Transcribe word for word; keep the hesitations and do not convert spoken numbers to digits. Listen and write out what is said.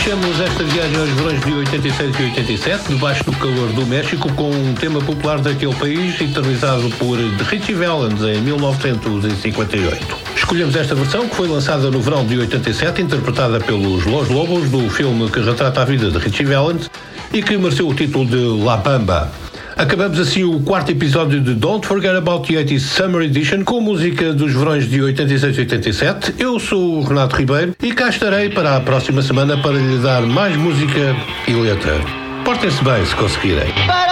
Fechamos esta viagem aos verões de oitenta e seis e oitenta e sete, debaixo do calor do México, com um tema popular daquele país, eternizado por Ritchie Valens em mil novecentos e cinquenta e oito. Escolhemos esta versão, que foi lançada no verão de oitenta e sete, interpretada pelos Los Lobos, do filme que retrata a vida de Ritchie Valens e que mereceu o título de La Bamba. Acabamos assim o quarto episódio de Don't Forget About the eighties Summer Edition com música dos verões de oitenta e seis e oitenta e sete. Eu sou o Renato Ribeiro e cá estarei para a próxima semana para lhe dar mais música e letra. Portem-se bem se conseguirem.